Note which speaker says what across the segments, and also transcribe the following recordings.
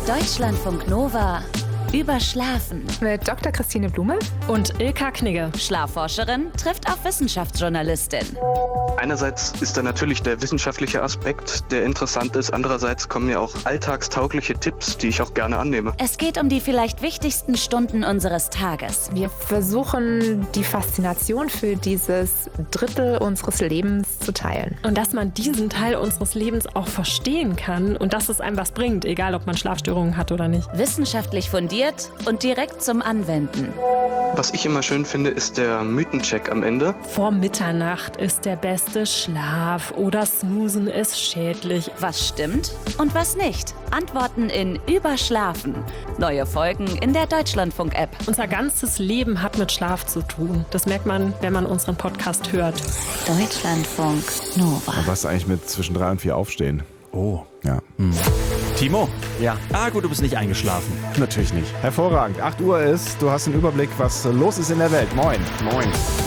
Speaker 1: Deutschlandfunk Nova über Schlafen.
Speaker 2: Mit Dr. Christine Blume
Speaker 3: und Ilka Knigge.
Speaker 1: Schlafforscherin trifft auf Wissenschaftsjournalistin.
Speaker 4: Einerseits ist da natürlich der wissenschaftliche Aspekt, der interessant ist. Andererseits kommen ja auch alltagstaugliche Tipps, die ich auch gerne annehme.
Speaker 1: Es geht um die vielleicht wichtigsten Stunden unseres Tages.
Speaker 2: Wir versuchen, die Faszination für dieses Drittel unseres Lebens zu teilen.
Speaker 3: Und dass man diesen Teil unseres Lebens auch verstehen kann und dass es einem was bringt, egal ob man Schlafstörungen hat oder nicht.
Speaker 1: Wissenschaftlich fundiert und direkt zum Anwenden.
Speaker 4: Was ich immer schön finde, ist der Mythencheck am Ende.
Speaker 3: Vor Mitternacht ist der beste Schlaf oder Snoozen ist schädlich.
Speaker 1: Was stimmt und was nicht? Antworten in Überschlafen. Neue Folgen in der Deutschlandfunk-App.
Speaker 3: Unser ganzes Leben hat mit Schlaf zu tun. Das merkt man, wenn man unseren Podcast hört.
Speaker 1: Deutschlandfunk Nova.
Speaker 5: Was ist eigentlich mit zwischen 3 und 4 aufstehen?
Speaker 6: Oh.
Speaker 5: Ja.
Speaker 6: Timo?
Speaker 5: Ja.
Speaker 6: Gut, du bist nicht eingeschlafen.
Speaker 5: Natürlich nicht. Hervorragend. 8 Uhr ist, du hast einen Überblick, was los ist in der Welt. Moin. Moin.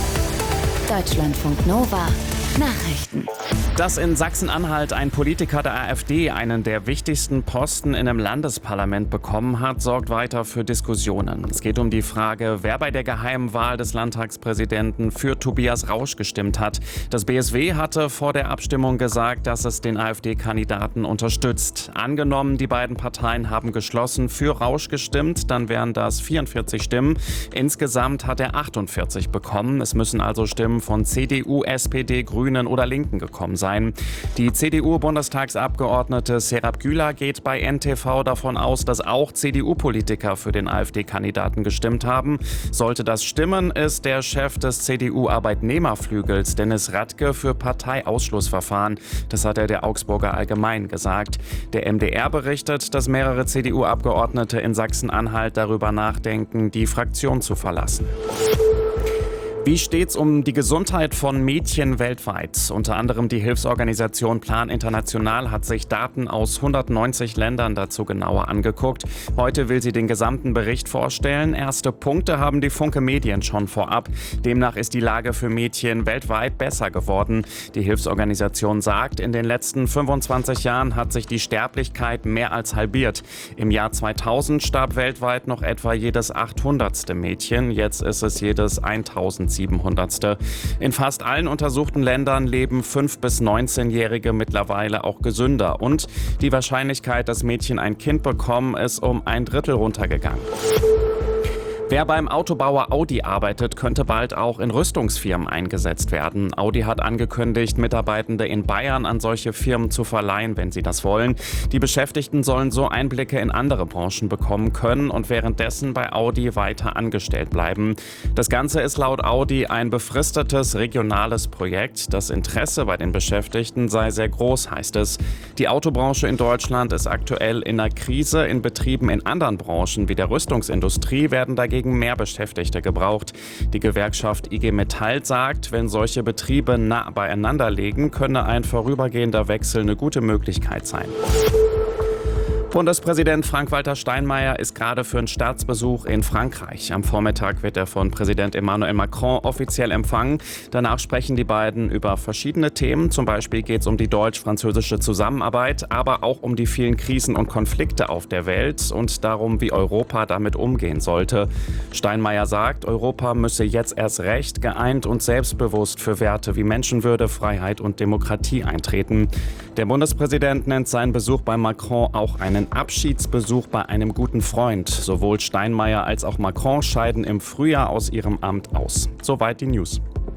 Speaker 1: Deutschlandfunk Nova. Nachrichten.
Speaker 7: Dass in Sachsen-Anhalt ein Politiker der AfD einen der wichtigsten Posten in einem Landesparlament bekommen hat, sorgt weiter für Diskussionen. Es geht um die Frage, wer bei der geheimen Wahl des Landtagspräsidenten für Tobias Rausch gestimmt hat. Das BSW hatte vor der Abstimmung gesagt, dass es den AfD-Kandidaten unterstützt. Angenommen, die beiden Parteien haben geschlossen für Rausch gestimmt, dann wären das 44 Stimmen. Insgesamt hat er 48 bekommen. Es müssen also Stimmen von CDU, SPD, Grünen oder Linken gekommen sein. Die CDU-Bundestagsabgeordnete Serap Güler geht bei NTV davon aus, dass auch CDU-Politiker für den AfD-Kandidaten gestimmt haben. Sollte das stimmen, ist der Chef des CDU-Arbeitnehmerflügels Dennis Radke für Parteiausschlussverfahren. Das hat er der Augsburger Allgemein gesagt. Der MDR berichtet, dass mehrere CDU-Abgeordnete in Sachsen-Anhalt darüber nachdenken, die Fraktion zu verlassen. Wie steht's um die Gesundheit von Mädchen weltweit? Unter anderem die Hilfsorganisation Plan International hat sich Daten aus 190 Ländern dazu genauer angeguckt. Heute will sie den gesamten Bericht vorstellen. Erste Punkte haben die Funke Medien schon vorab. Demnach ist die Lage für Mädchen weltweit besser geworden. Die Hilfsorganisation sagt, in den letzten 25 Jahren hat sich die Sterblichkeit mehr als halbiert. Im Jahr 2000 starb weltweit noch etwa jedes 800. Mädchen. Jetzt ist es jedes 1700. In fast allen untersuchten Ländern leben 5- bis 19-Jährige mittlerweile auch gesünder. Und die Wahrscheinlichkeit, dass Mädchen ein Kind bekommen, ist um 1/3 runtergegangen. Wer beim Autobauer Audi arbeitet, könnte bald auch in Rüstungsfirmen eingesetzt werden. Audi hat angekündigt, Mitarbeitende in Bayern an solche Firmen zu verleihen, wenn sie das wollen. Die Beschäftigten sollen so Einblicke in andere Branchen bekommen können und währenddessen bei Audi weiter angestellt bleiben. Das Ganze ist laut Audi ein befristetes regionales Projekt. Das Interesse bei den Beschäftigten sei sehr groß, heißt es. Die Autobranche in Deutschland ist aktuell in einer Krise. In Betrieben in anderen Branchen wie der Rüstungsindustrie werden dagegen mehr Beschäftigte gebraucht. Die Gewerkschaft IG Metall sagt, wenn solche Betriebe nah beieinander liegen, könne ein vorübergehender Wechsel eine gute Möglichkeit sein. Bundespräsident Frank-Walter Steinmeier ist gerade für einen Staatsbesuch in Frankreich. Am Vormittag wird er von Präsident Emmanuel Macron offiziell empfangen. Danach sprechen die beiden über verschiedene Themen. Zum Beispiel geht es um die deutsch-französische Zusammenarbeit, aber auch um die vielen Krisen und Konflikte auf der Welt und darum, wie Europa damit umgehen sollte. Steinmeier sagt, Europa müsse jetzt erst recht geeint und selbstbewusst für Werte wie Menschenwürde, Freiheit und Demokratie eintreten. Der Bundespräsident nennt seinen Besuch bei Macron auch einen Abschiedsbesuch bei einem guten Freund. Sowohl Steinmeier als auch Macron scheiden im Frühjahr aus ihrem Amt aus. Soweit die News.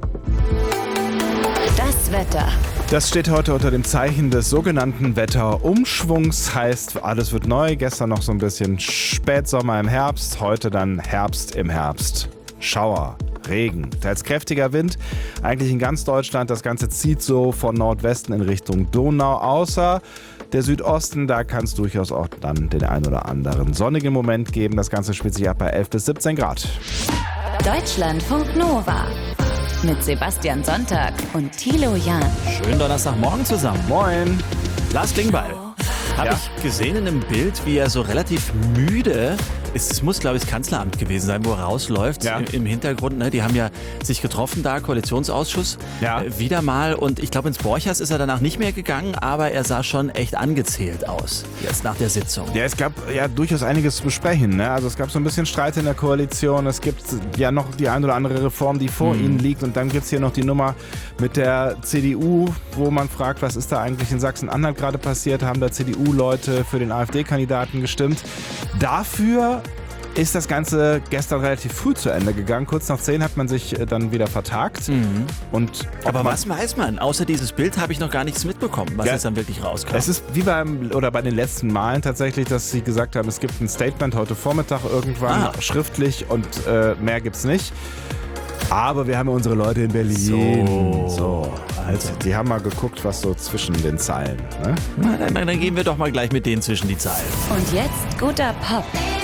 Speaker 1: Das Wetter.
Speaker 5: Das steht heute unter dem Zeichen des sogenannten Wetterumschwungs. Heißt, alles wird neu. Gestern noch so ein bisschen Spätsommer im Herbst. Heute dann Herbst im Herbst. Schauer. Regen, teils kräftiger Wind, eigentlich in ganz Deutschland. Das Ganze zieht so von Nordwesten in Richtung Donau, außer der Südosten. Da kann es durchaus auch dann den ein oder anderen sonnigen Moment geben. Das Ganze spielt sich ab bei 11 bis 17 Grad.
Speaker 1: Deutschlandfunk Nova mit Sebastian Sonntag und Thilo Jahn.
Speaker 6: Schönen Donnerstagmorgen zusammen.
Speaker 5: Moin.
Speaker 6: Lars Klingbeil. Habe ich gesehen in einem Bild, wie er so relativ müde Es muss, glaube ich, das Kanzleramt gewesen sein, wo er rausläuft.
Speaker 5: Ja.
Speaker 6: Im Hintergrund. Ne? Die haben ja sich getroffen da, Koalitionsausschuss.
Speaker 5: Ja.
Speaker 6: Wieder mal. Und ich glaube, ins Borchers ist er danach nicht mehr gegangen, aber er sah schon echt angezählt aus. Jetzt nach der Sitzung.
Speaker 5: Ja, es gab ja durchaus einiges zu besprechen. Ne? Also es gab so ein bisschen Streit in der Koalition. Es gibt ja noch die ein oder andere Reform, die vor ihnen liegt. Und dann gibt es hier noch die Nummer mit der CDU, wo man fragt, was ist da eigentlich in Sachsen-Anhalt gerade passiert? Haben da CDU-Leute für den AfD-Kandidaten gestimmt? Dafür ist das Ganze gestern relativ früh zu Ende gegangen. Kurz nach 10 hat man sich dann wieder vertagt. Und
Speaker 6: Aber was weiß man? Außer dieses Bild habe ich noch gar nichts mitbekommen, was jetzt dann wirklich rauskam.
Speaker 5: Es ist wie bei den letzten Malen tatsächlich, dass sie gesagt haben, es gibt ein Statement heute Vormittag irgendwann schriftlich und mehr gibt's nicht. Aber wir haben ja unsere Leute in Berlin. So, also die haben mal geguckt, was so zwischen den Zeilen. Ne?
Speaker 6: Na, dann gehen wir doch mal gleich mit denen zwischen die Zeilen.
Speaker 1: Und jetzt guter Pop.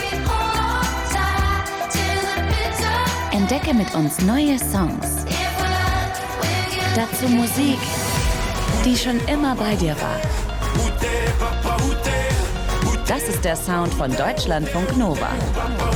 Speaker 1: Entdecke mit uns neue Songs. Dazu Musik, die schon immer bei dir war. Das ist der Sound von Deutschlandfunk Nova.